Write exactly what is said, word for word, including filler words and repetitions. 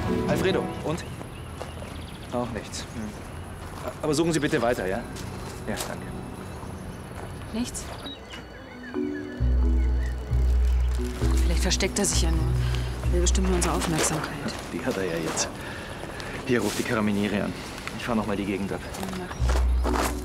Alfredo, und? Auch nichts. Hm. Aber suchen Sie bitte weiter, ja? Ja, danke. Nichts? Vielleicht versteckt er sich ja nur. Will bestimmt nur unsere Aufmerksamkeit. Die hat er ja jetzt. Hier, ruft die Carabinieri an. Ich fahre noch mal die Gegend ab. Mach ich.